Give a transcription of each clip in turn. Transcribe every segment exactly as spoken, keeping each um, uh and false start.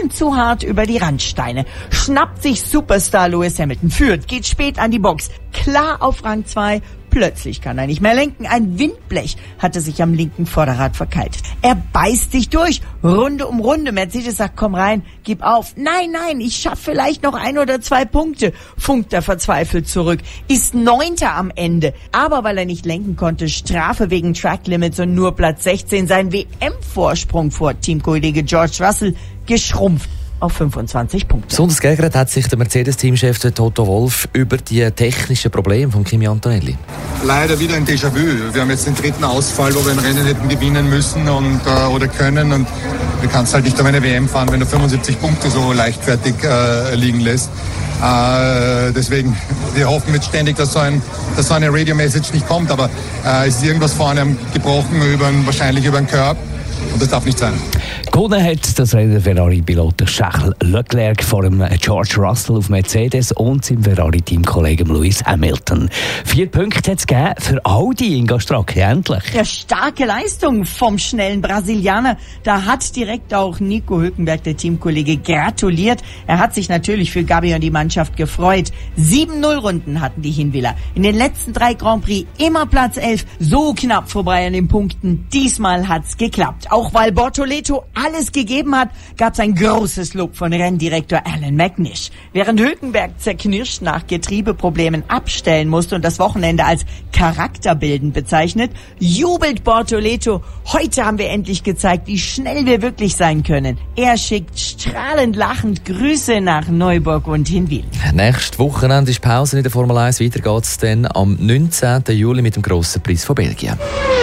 bisschen zu hart über die Randsteine. Schnappt sich Superstar Lewis Hamilton, führt, geht spät an die Box, klar auf Rang zwei. Plötzlich kann er nicht mehr lenken. Ein Windblech hatte sich am linken Vorderrad verkeilt. Er beißt sich durch, Runde um Runde. Mercedes sagt, komm rein, gib auf. Nein, nein, ich schaffe vielleicht noch ein oder zwei Punkte. Funkt er verzweifelt zurück. Ist Neunter am Ende. Aber weil er nicht lenken konnte, Strafe wegen Track Limits und nur Platz sechzehn. Sein W M-Vorsprung vor Teamkollege George Russell geschrumpft auf fünfundzwanzig Punkte. Besonders geärgert hat sich der Mercedes-Teamchef Toto Wolff über die technischen Probleme von Kimi Antonelli. Leider wieder ein Déjà-vu. Wir haben jetzt den dritten Ausfall, wo wir ein Rennen hätten gewinnen müssen und, äh, oder können. Und du kannst halt nicht auf eine W M fahren, wenn du fünfundsiebzig Punkte so leichtfertig äh, liegen lässt. Äh, deswegen, wir hoffen jetzt ständig, dass so, ein, dass so eine Radio-Message nicht kommt. Aber äh, es ist irgendwas vorne gebrochen, über, wahrscheinlich über den Curb. Und das darf nicht sein. Gewonnen hat das Rennen Ferrari-Pilot Charles Leclerc vor dem George Russell auf Mercedes und seinem Ferrari-Teamkollegen Lewis Hamilton. Vier Punkte hat es gegeben für Audi in Gastracke, endlich. Ja, starke Leistung vom schnellen Brasilianer. Da hat direkt auch Nico Hülkenberg, der Teamkollege, gratuliert. Er hat sich natürlich für Gabi und die Mannschaft gefreut. sieben null Runden hatten die Hinwiller. In den letzten drei Grand Prix immer Platz elf. So knapp vorbei an den Punkten. Diesmal hat's geklappt. Auch weil Bortoleto alles gegeben hat, gab's ein großes Lob von Renndirektor Alan McNish. Während Hülkenberg zerknirscht nach Getriebeproblemen abstellen musste und das Wochenende als charakterbildend bezeichnet, jubelt Bortoleto. Heute haben wir endlich gezeigt, wie schnell wir wirklich sein können. Er schickt strahlend lachend Grüße nach Neuburg und Hinwil. Nächstes Wochenende ist Pause in der Formel eins. Weiter geht's dann am neunzehnten Juli mit dem grossen Preis von Belgien.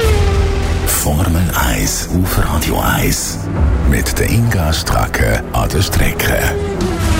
Formel eins auf Radio eins mit der Inga Stracke an der Strecke.